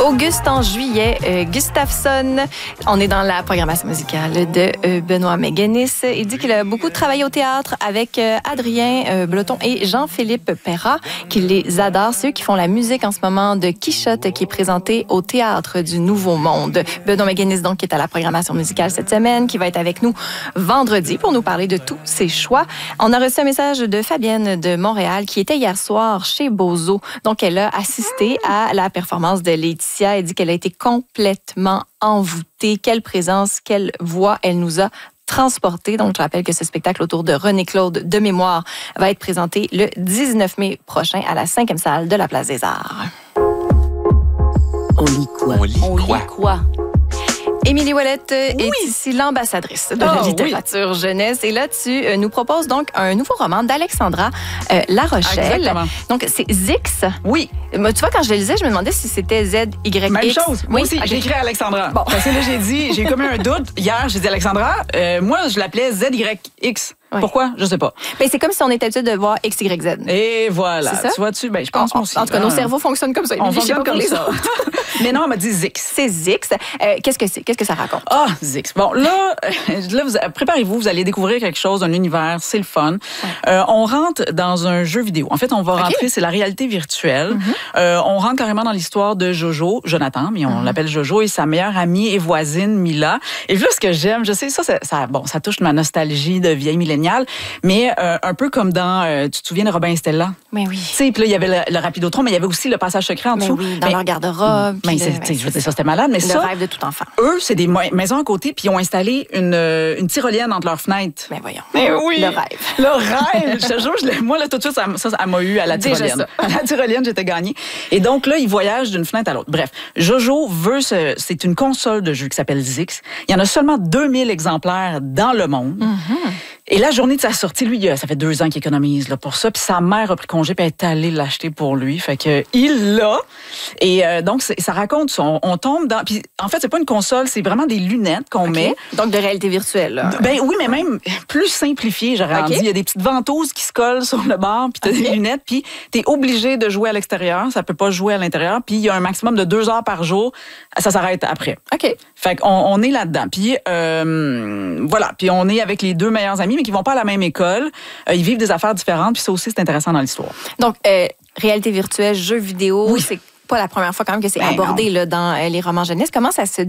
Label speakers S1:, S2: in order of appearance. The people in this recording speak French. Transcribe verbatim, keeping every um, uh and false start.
S1: Auguste en juillet, euh, Gustafsson. On est dans la programmation musicale de euh, Benoît Méguenis. Il dit qu'il a beaucoup travaillé au théâtre avec euh, Adrien euh, Breton et Jean-Philippe Perrat, qu'il les adore. C'est eux qui font la musique en ce moment de Quichotte, qui est présenté au Théâtre du Nouveau Monde. Benoît Méguenis, donc, qui est à la programmation musicale cette semaine, qui va être avec nous vendredi pour nous parler de tous ses choix. On a reçu un message de Fabienne de Montréal qui était hier soir chez Bozo. Donc, elle a assisté à la performance de Laetitia. Elle dit qu'elle a été complètement envoûtée. Quelle présence, quelle voix elle nous a transporté. Donc, je rappelle que ce spectacle autour de René-Claude de Mémoire va être présenté le dix-neuf mai prochain à la cinquième salle de la Place des Arts.
S2: On lit quoi?
S3: On lit
S2: On
S3: quoi?
S2: lit quoi?
S1: Émilie Ouellette est
S2: Oui.
S1: ici l'ambassadrice de
S2: Oh,
S1: la littérature jeunesse. Et là, tu euh, nous proposes donc un nouveau roman d'Alexandra euh, La Rochelle.
S2: Exactement.
S1: Donc, c'est Zix.
S2: Oui.
S1: Moi, tu vois, quand je le lisais, je me demandais si c'était Z Y X.
S2: Même chose. Moi
S1: Oui,
S2: aussi,
S1: ok.
S2: j'ai écrit Alexandra.
S1: Bon.
S2: Parce que là, j'ai dit, j'ai comme eu un doute. Hier, j'ai dit Alexandra. Euh, moi, je l'appelais Z Y X.
S1: Oui.
S2: Pourquoi? Je sais pas.
S1: Ben, c'est comme si on était habitué de voir X Y Z.
S2: Et voilà.
S1: C'est ça?
S2: Tu vois-tu? Ben, je pense
S1: en,
S2: aussi.
S1: en tout cas,
S2: Ah.
S1: nos cerveaux fonctionnent comme ça.
S2: On
S1: Émilie, je sais pas
S2: fonctionne
S1: pour
S2: comme
S1: les
S2: ça.
S1: autres.
S2: Mais non, on m'a dit Zix.
S1: C'est Zix. Euh, qu'est-ce que c'est? Qu'est-ce que ça raconte?
S2: Ah, Zix. Bon, là, là vous, préparez-vous, vous allez découvrir quelque chose, un univers, c'est le fun.
S1: Ouais.
S2: Euh, on rentre dans un jeu vidéo. En fait, on va
S1: Okay.
S2: rentrer, c'est la réalité virtuelle.
S1: Mm-hmm.
S2: Euh, on rentre carrément dans l'histoire de Jojo, Jonathan, mais on
S1: Mm-hmm.
S2: l'appelle Jojo, et sa meilleure amie et voisine, Mila. Et puis là, ce que j'aime, je sais, ça, ça, ça, bon, ça touche ma nostalgie de vieille milléniale, mais euh, un peu comme dans, euh, tu te souviens de Robin et Stella?
S1: Mais oui.
S2: Tu sais, puis là, il y avait le, le Rapidotron, mais il y avait aussi le passage secret en
S1: Mais
S2: dessous.
S1: oui, dans
S2: Mais-
S1: leur garde-robe.
S2: mais
S1: puis
S2: c'est,
S1: le-
S2: tu sais, je veux dire, ça, c'était malade, mais
S1: le
S2: ça,
S1: rêve de tout enfant.
S2: eux, c'est des mo- maisons à côté, puis ils ont installé une, euh, une tyrolienne entre leurs fenêtres.
S1: Mais voyons.
S2: Mais oui!
S1: Le rêve.
S2: Le rêve! Je te jure, je l'ai- moi, là, tout de suite, ça, ça, ça m'a eu à la
S1: Déjà
S2: tyrolienne.
S1: ça.
S2: À la tyrolienne, j'étais gagnée. Et donc, là, ils voyagent d'une fenêtre à l'autre. Bref, Jojo veut ce, c'est une console de jeu qui s'appelle Zix. Il y en a seulement deux mille exemplaires dans le monde.
S1: Mm-hmm.
S2: Et la journée de sa sortie, lui, il a- ça fait deux ans qu'il économise là, pour ça. Puis sa mère a pris congé, puis elle est allée l'acheter pour lui. Fait que il l'a. Et euh, donc, c'est- ça raconte ça. On, on tombe dans... Puis en fait, c'est pas une console, c'est vraiment des lunettes qu'on
S1: OK.
S2: met.
S1: Donc, de réalité virtuelle. Là.
S2: Ben oui, mais même plus simplifié, j'aurais
S1: OK.
S2: dit. Il y a des petites ventouses qui se collent sur le bord, puis t'as
S1: OK.
S2: des lunettes, puis t'es obligé de jouer à l'extérieur. Ça peut pas jouer à l'intérieur. Puis il y a un maximum de deux heures par jour. Ça s'arrête après.
S1: OK.
S2: Fait qu'on on est là-dedans. Puis euh, voilà. Puis on est avec les deux meilleurs amis, mais qui vont pas à la même école. Euh, ils vivent des affaires différentes. Puis ça aussi, c'est intéressant dans l'histoire.
S1: Donc, euh, réalité virtuelle, jeux vidéo,
S2: Oui.
S1: c'est pas la première fois quand même que c'est
S2: Ben
S1: abordé là, dans euh, les romans jeunesse. Comment ça se